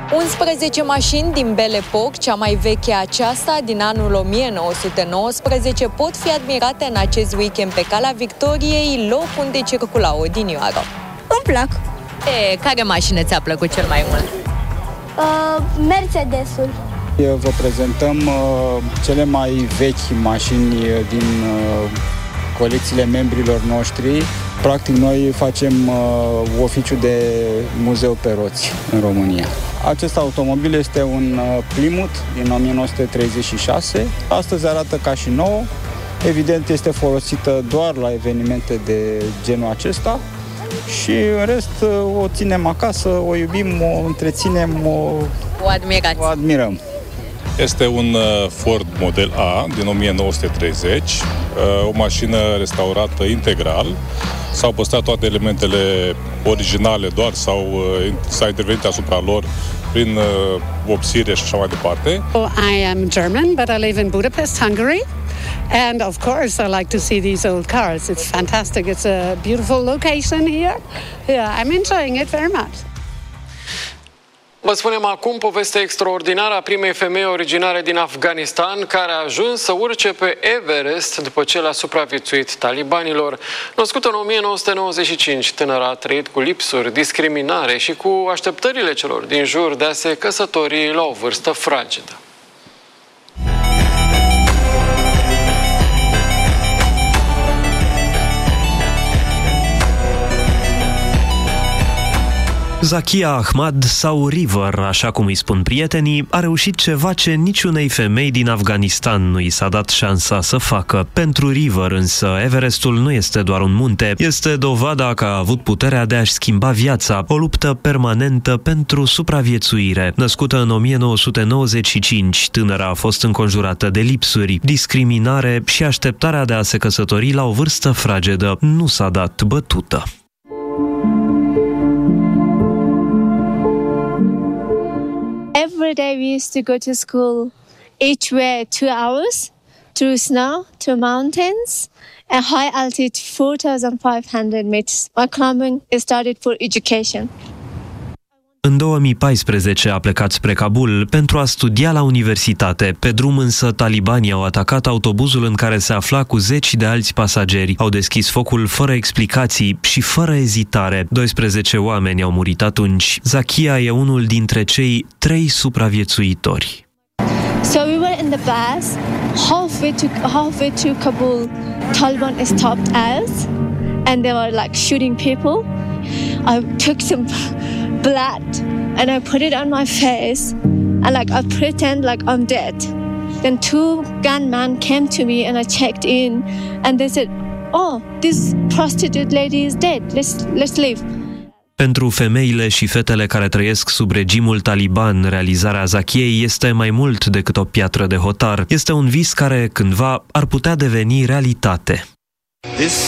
11 mașini din Belle Époque, cea mai veche aceasta din anul 1919, pot fi admirate în acest weekend pe Calea Victoriei, loc unde circula odinioară. Îmi plac. Care mașină ți-a plăcut cel mai mult? Mercedesul. Vă prezentăm cele mai vechi mașini din colecțiile membrilor noștri. Practic, noi facem oficiu de muzeu pe roți în România. Acest automobil este un Plymouth din 1936. Astăzi arată ca și nouă. Evident, este folosită doar la evenimente de genul acesta. Și în rest o ținem acasă, o iubim, o întreținem, o admirăm. Este un Ford Model A din 1930, o mașină restaurată integral. S-au păstrat toate elementele originale doar sau s-a intervenit asupra lor prin vopsire și așa mai departe. I am German, but I live in Budapest, Hungary. And of course, I like to see these old cars. It's fantastic. It's a beautiful location here. Yeah, I'm enjoying it very much. Vă spunem acum povestea extraordinară a primei femei originare din Afganistan care a ajuns să urce pe Everest după ce le-a supraviețuit talibanilor. Născută în 1995, tânăra a trăit cu lipsuri, discriminare și cu așteptările celor din jur de a se căsători la o vârstă fragedă. Zakia Ahmad sau River, așa cum îi spun prietenii, a reușit ceva ce niciunei femei din Afganistan nu i s-a dat șansa să facă. Pentru River însă, Everestul nu este doar un munte, este dovada că a avut puterea de a-și schimba viața, o luptă permanentă pentru supraviețuire. Născută în 1995, tânăra a fost înconjurată de lipsuri, discriminare și așteptarea de a se căsători la o vârstă fragedă nu s-a dat bătută. Every day we used to go to school, each way 2 hours, through snow, through mountains, at high altitude 4,500 meters. My climbing started for education. În 2014 a plecat spre Kabul pentru a studia la universitate. Pe drum însă talibanii au atacat autobuzul în care se afla cu zeci de alți pasageri. Au deschis focul fără explicații și fără ezitare. 12 oameni au murit atunci. Zakia e unul dintre cei 3 supraviețuitori. So we were in the bus, halfway to Kabul. Taliban stopped us and they were like shooting people. I took some blood and I put it on my face and like I pretend like I'm dead. Then 2 gunmen came to me and I checked in and they said, "Oh, this prostitute lady is dead. Let's leave." Pentru femeile și fetele care trăiesc sub regimul taliban, realizarea Zakiei este mai mult decât o piatră de hotar. Este un vis care cândva ar putea deveni realitate.